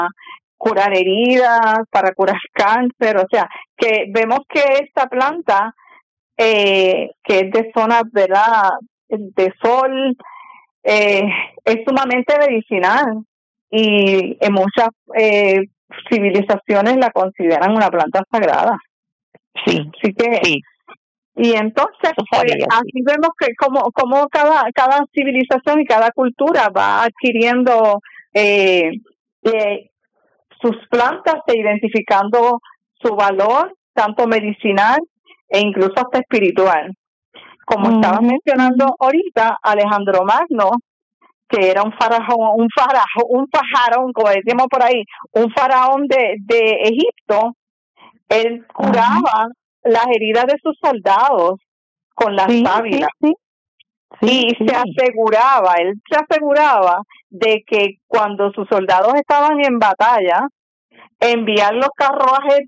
curar heridas, para curar cáncer, o sea, que vemos que esta planta, que es de zonas, ¿verdad?, de sol, es sumamente medicinal y en muchas civilizaciones la consideran una planta sagrada. Sí, así que sí. Y entonces, pues, así vemos que como cada civilización y cada cultura va adquiriendo sus plantas e identificando su valor, tanto medicinal e incluso hasta espiritual. Como estabas mencionando ahorita, Alejandro Magno, que era un faraón, como decimos por ahí, un faraón de Egipto, él curaba las heridas de sus soldados con la sábila. Él se aseguraba de que cuando sus soldados estaban en batalla, enviar los carruajes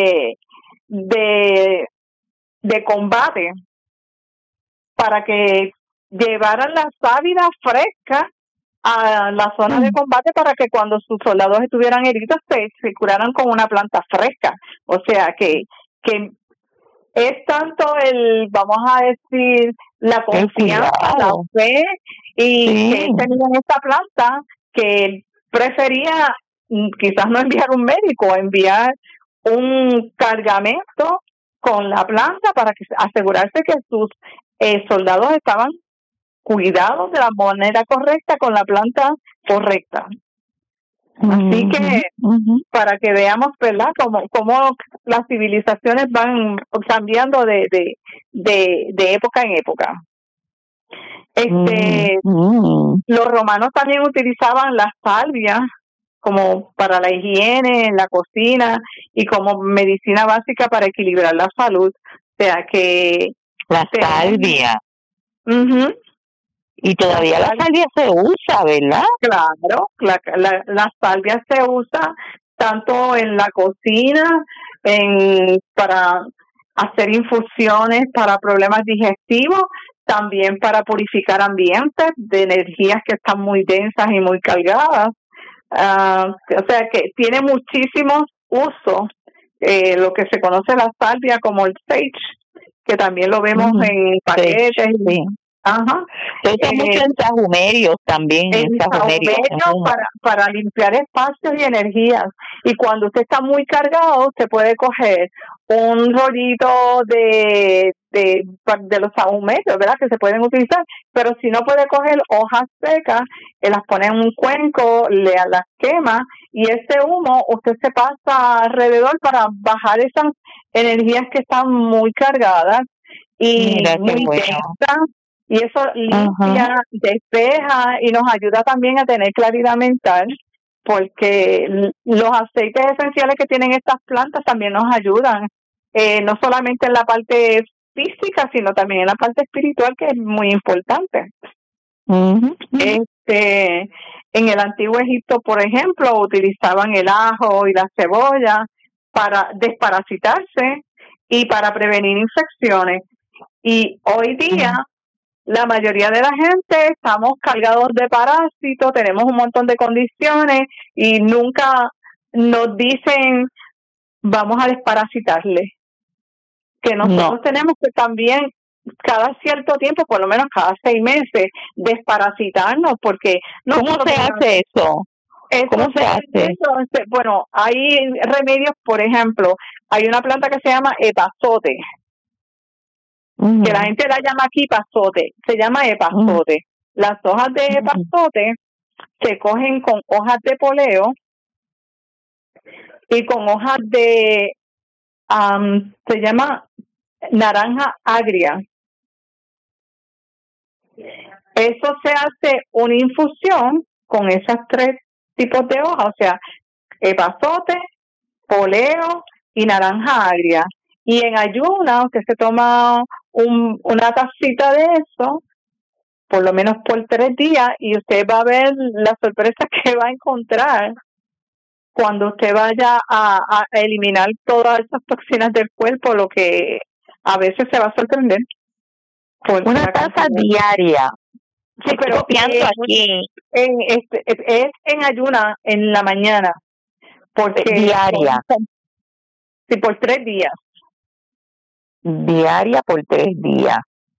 de combate para que llevaran la sábila fresca a la zona de combate para que cuando sus soldados estuvieran heridos se curaran con una planta fresca. O sea que es tanto vamos a decir, la confianza, la fe, y que él tenía en esta planta, que él prefería quizás no enviar un médico, enviar un cargamento con la planta para asegurarse que sus soldados estaban cuidados de la manera correcta, con la planta correcta. Así que para que veamos, ¿verdad?, cómo las civilizaciones van cambiando de época en época. Los romanos también utilizaban la salvia como para la higiene en la cocina y como medicina básica para equilibrar la salud. O sea que la salvia. Y todavía la salvia se usa, ¿verdad? Claro, la salvia se usa tanto en la cocina, para hacer infusiones para problemas digestivos, también para purificar ambientes de energías que están muy densas y muy cargadas. O sea que tiene muchísimos usos, lo que se conoce la salvia como el sage, que también lo vemos en paquetes. Se usa mucho en sahumerios también. En sahumerios para limpiar espacios y energías. Y cuando usted está muy cargado, usted puede coger un rollito de los sahumerios, ¿verdad?, que se pueden utilizar, pero si no, puede coger hojas secas, las pone en un cuenco, las quema, y ese humo usted se pasa alrededor para bajar esas energías que están muy cargadas y muy densas. Y eso limpia, despeja y nos ayuda también a tener claridad mental, porque los aceites esenciales que tienen estas plantas también nos ayudan, no solamente en la parte física, sino también en la parte espiritual, que es muy importante. En el antiguo Egipto, por ejemplo, utilizaban el ajo y la cebolla para desparasitarse y para prevenir infecciones. Y hoy día, la mayoría de la gente estamos cargados de parásitos, tenemos un montón de condiciones y nunca nos dicen vamos a desparasitarle. Que nosotros tenemos que también cada cierto tiempo, por lo menos cada 6 meses, desparasitarnos, porque ¿cómo se hace eso? ¿Cómo se hace? Bueno, hay remedios, por ejemplo, hay una planta que se llama epazote, que la gente la llama aquí pazote, se llama epazote. Las hojas de epazote se cogen con hojas de poleo y con hojas de, se llama naranja agria. Eso se hace una infusión con esas 3 tipos de hojas, o sea, epazote, poleo y naranja agria. Y en ayuna usted se toma una tacita de eso, por lo menos por 3 días, y usted va a ver la sorpresa que va a encontrar cuando usted vaya a eliminar todas esas toxinas del cuerpo, lo que a veces se va a sorprender. Una taza diaria. Sí, pero aquí. es en ayuna en la mañana. porque diaria. Sí, por 3 días. Diaria por 3 días.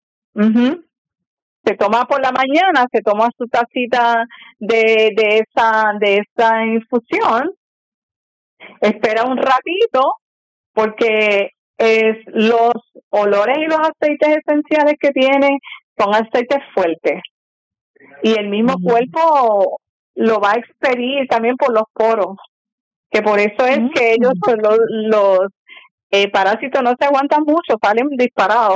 Se toma por la mañana, se toma su tacita de esa infusión, espera un ratito, porque los olores y los aceites esenciales que tiene son aceites fuertes, y el mismo cuerpo lo va a expedir también por los poros, que por eso es que ellos, los parásitos no se aguantan mucho, salen disparados.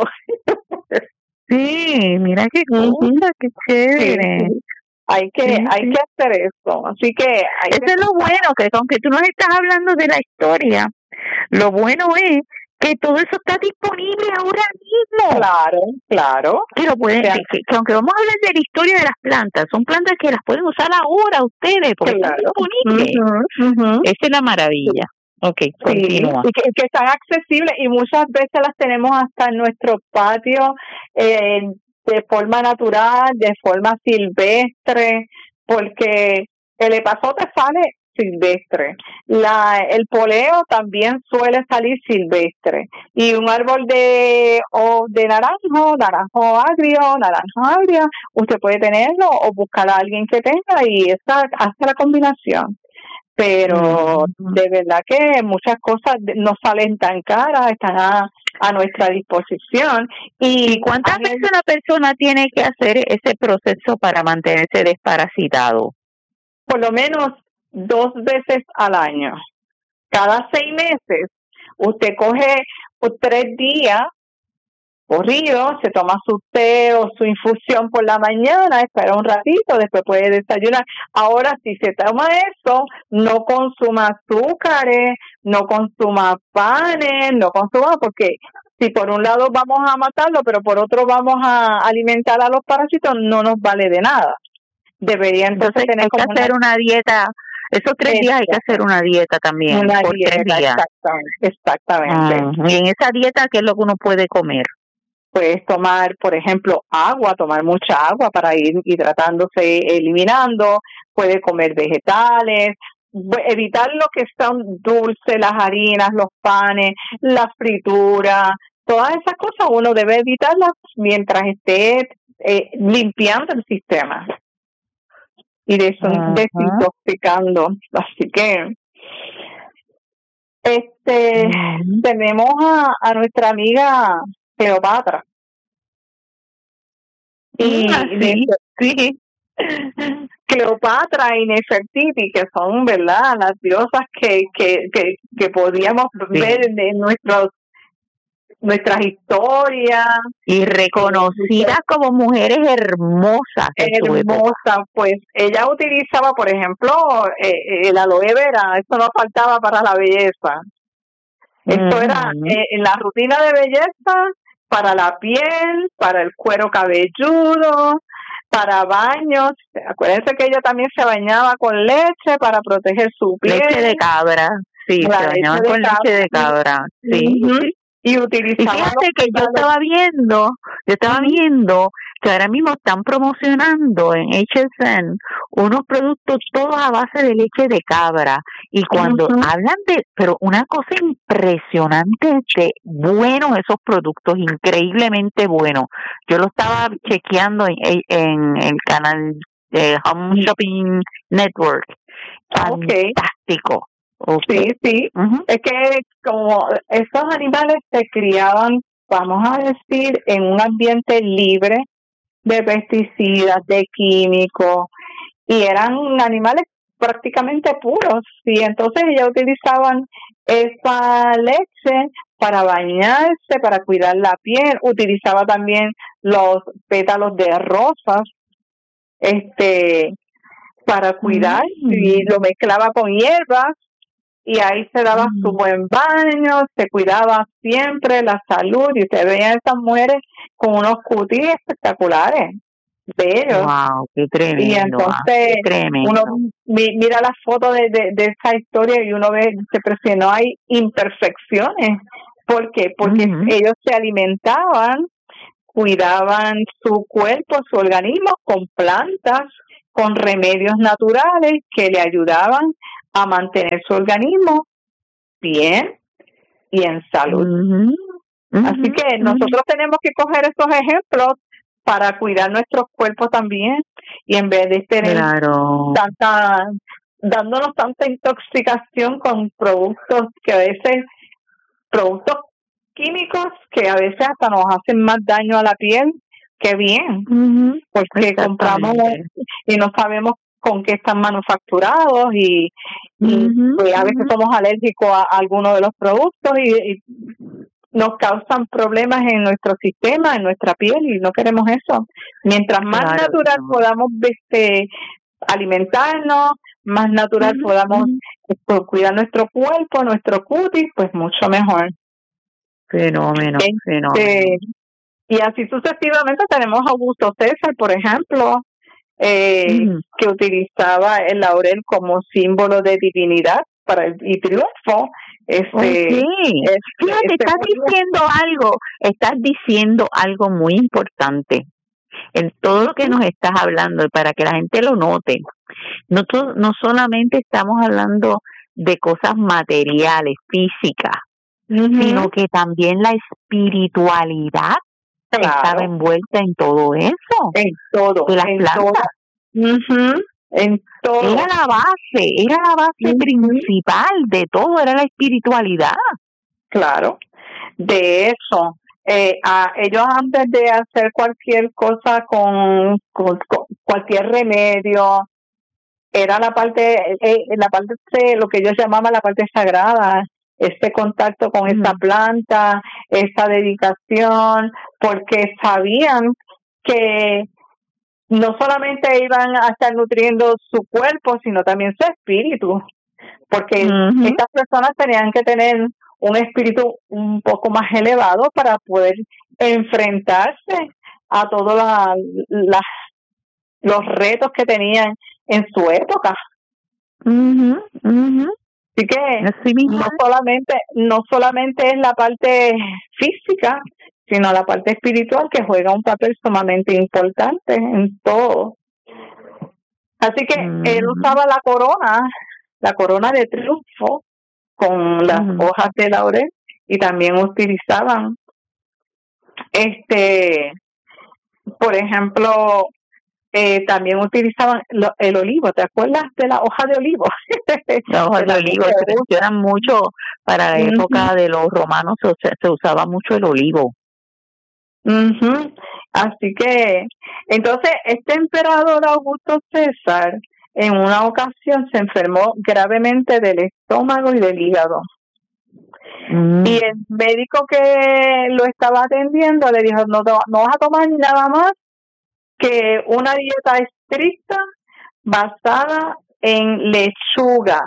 Sí, mira qué cosa, qué chévere. Sí. Hay que hacer eso. Así que eso es lo bueno, que aunque tú nos estás hablando de la historia, lo bueno es que todo eso está disponible ahora mismo. Claro. Que lo pueden, que aunque vamos a hablar de la historia de las plantas, son plantas que las pueden usar ahora ustedes, porque están disponibles. Esa es la maravilla. Okay, continúa. Sí, que están accesibles, y muchas veces las tenemos hasta en nuestro patio, de forma natural, de forma silvestre, porque el epazote sale silvestre, el poleo también suele salir silvestre, y un árbol de naranjo agrio, usted puede tenerlo o buscar a alguien que tenga, y hace la combinación. Pero de verdad que muchas cosas no salen tan caras, están a nuestra disposición. ¿Y cuántas veces una persona tiene que hacer ese proceso para mantenerse desparasitado? Por lo menos 2 veces al año. Cada 6 meses, usted coge 3 días corrido, se toma su té o su infusión por la mañana, espera un ratito, después puede desayunar. Ahora, si se toma eso, no consuma azúcares, no consuma panes, porque si por un lado vamos a matarlo, pero por otro vamos a alimentar a los parásitos, no nos vale de nada. Debería entonces tener hay que hacer una dieta. Esos 3 días hay que hacer una dieta también. Una por dieta, 3 días. Exactamente. Y en esa dieta, ¿qué es lo que uno puede comer? Puedes tomar, por ejemplo, tomar mucha agua para ir hidratándose, eliminando. Puede comer vegetales, evitar lo que son dulces, las harinas, los panes, la fritura, todas esas cosas uno debe evitarlas mientras esté limpiando el sistema y desintoxicando. Así que tenemos a nuestra amiga Cleopatra. Cleopatra y Nefertiti, que son, ¿verdad?, las diosas que podíamos ver en nuestras historias. Y reconocidas como mujeres hermosas. Pues ella utilizaba, por ejemplo, el aloe vera, eso no faltaba para la belleza. Esto era en la rutina de belleza, para la piel, para el cuero cabelludo, para baños. Acuérdense que ella también se bañaba con leche para proteger su piel. Leche de cabra, sí, se bañaba con leche de cabra, sí. Y utilizaba. Y fíjate que yo estaba viendo que ahora mismo están promocionando en HSN unos productos todos a base de leche de cabra, y cuando hablan pero una cosa impresionante de buenos esos productos, increíblemente buenos. Yo lo estaba chequeando en el canal de Home Shopping Network. Fantástico. Sí. Es que como esos animales se criaban, vamos a decir, en un ambiente libre de pesticidas, de químicos, y eran animales prácticamente puros, y entonces ellas utilizaban esa leche para bañarse, para cuidar la piel. Utilizaba también los pétalos de rosas para cuidar, y lo mezclaba con hierbas, y ahí se daba su buen baño, se cuidaba siempre la salud, y se veían esas mujeres con unos cutis espectaculares, bellos. Wow, qué tremendo. Y entonces uno mira las fotos de esa historia y uno ve que no hay imperfecciones. ¿Por qué? Porque ellos se alimentaban, cuidaban su cuerpo, su organismo con plantas, con remedios naturales que le ayudaban a mantener su organismo bien y en salud. Así que nosotros tenemos que coger estos ejemplos para cuidar nuestros cuerpos también, y en vez de tener dándonos tanta intoxicación con productos productos químicos que a veces hasta nos hacen más daño a la piel que bien, porque compramos y no sabemos con qué están manufacturados y a veces somos alérgicos a algunos de los productos y nos causan problemas en nuestro sistema, en nuestra piel, y no queremos eso. Mientras más natural podamos alimentarnos, más natural podamos cuidar nuestro cuerpo, nuestro cutis, pues mucho mejor. Fenómeno. Y así sucesivamente tenemos a Augusto César, por ejemplo, que utilizaba el laurel como símbolo de divinidad y triunfo. Fíjate, estás diciendo algo muy importante en todo lo que nos estás hablando, y para que la gente lo note. No solamente estamos hablando de cosas materiales, físicas, sino que también la espiritualidad estaba envuelta en todo eso. En todo. De las plantas. En todo. Era la base principal de todo, era la espiritualidad. Claro. De eso, ellos antes de hacer cualquier cosa con cualquier remedio, era la parte lo que ellos llamaban la parte sagrada, este contacto con esta planta, esta dedicación, porque sabían que no solamente iban a estar nutriendo su cuerpo, sino también su espíritu, porque estas personas tenían que tener un espíritu un poco más elevado para poder enfrentarse a todos los retos que tenían en su época. Así que no solamente es la parte física, sino la parte espiritual, que juega un papel sumamente importante en todo. Así que él usaba la corona de triunfo con las hojas de laurel, y también utilizaban por ejemplo, también utilizaban el olivo. ¿Te acuerdas de la hoja de olivo? La hoja de olivo se mencionan mucho para la época de los romanos, se usaba mucho el olivo. Así que, entonces, este emperador Augusto César en una ocasión se enfermó gravemente del estómago y del hígado. Y el médico que lo estaba atendiendo le dijo, no vas a tomar nada más que una dieta estricta basada en lechuga.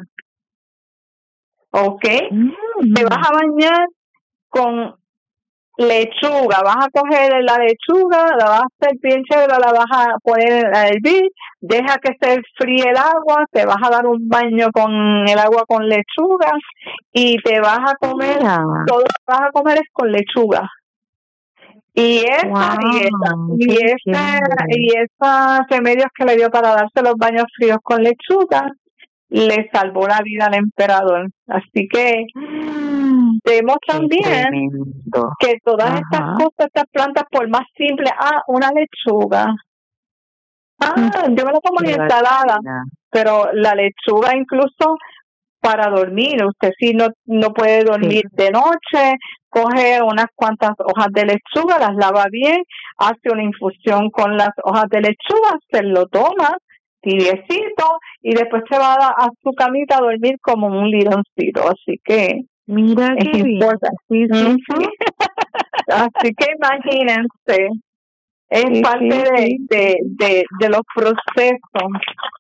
¿Ok? Te vas a bañar con lechuga, vas a coger la lechuga, la vas a hacer bien chévere, la vas a poner a hervir, deja que se enfríe el agua, te vas a dar un baño con el agua con lechuga y te vas a comer, todo lo que vas a comer es con lechuga. Y esa dieta y esos remedios que le dio para darse los baños fríos con lechuga le salvó la vida al emperador. Así que vemos también que todas estas cosas, estas plantas, por más simples, una lechuga, yo me la como en ensalada, pero la lechuga incluso para dormir, usted si no puede dormir de noche, coge unas cuantas hojas de lechuga, las lava bien, hace una infusión con las hojas de lechuga, se lo toma tibiecito y después se va a su camita a dormir como un lironcito. Así que mira qué bien. Así que imagínense, es parte de los procesos.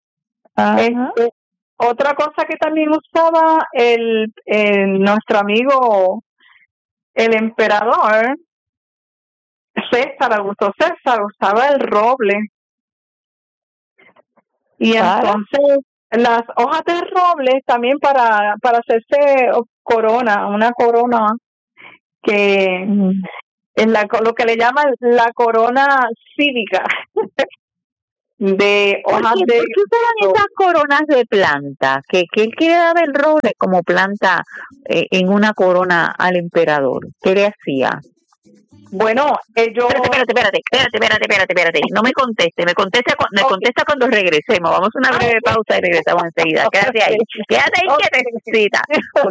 Otra cosa que también usaba nuestro amigo el emperador Augusto César, usaba el roble. Y entonces las hojas de roble también para hacerse una corona que es lo que le llaman la corona cívica. de hojas ¿Por qué usaban esas coronas de planta? Que él quiere dar el roble como planta en una corona al emperador. ¿Qué le hacía? Bueno, ellos... Espérate. No me conteste. Me contesta cuando regresemos. Vamos a una breve pausa y regresamos enseguida. Quédate ahí que te necesita.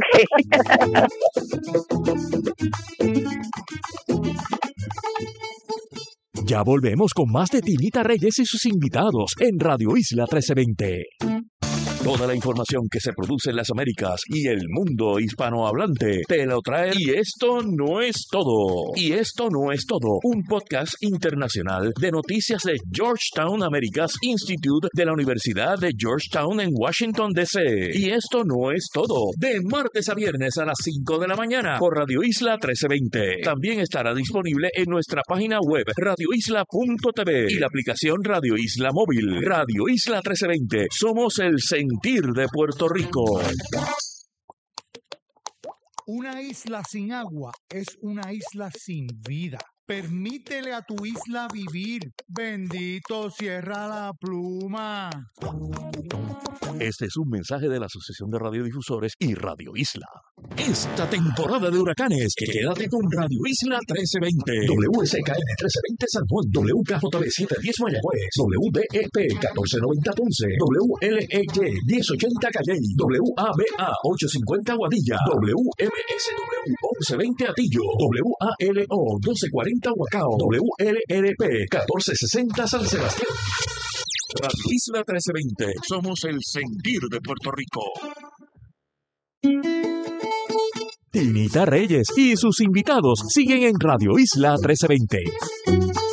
Ya volvemos con más de Tinita Reyes y sus invitados en Radio Isla 1320. Toda la información que se produce en las Américas y el mundo hispanohablante te lo trae. Y esto no es todo. Un podcast internacional de noticias de Georgetown Americas Institute de la Universidad de Georgetown en Washington, D.C. Y esto no es todo. De martes a viernes a las 5 de la mañana por Radio Isla 1320. También estará disponible en nuestra página web radioisla.tv y la aplicación Radio Isla Móvil. Radio Isla 1320. Somos el sentir de Puerto Rico. Una isla sin agua es una isla sin vida. Permítele a tu isla vivir. Bendito, cierra la pluma. Este es un mensaje de la Asociación de Radiodifusores y Radio Isla. Esta temporada de huracanes, quédate con Radio Isla 1320. WSKN 1320 San Juan, WKJB 710 Mayagüez, WDEP 1490 Ponce, WLEY 1080 Calley, WABA 850 Guadilla, WMSW 1120 Atillo, WALO 1240 Huacao, WLRP 1460 San Sebastián. Radio Isla 1320. Somos el sentir de Puerto Rico. Tinita Reyes y sus invitados siguen en Radio Isla 1320.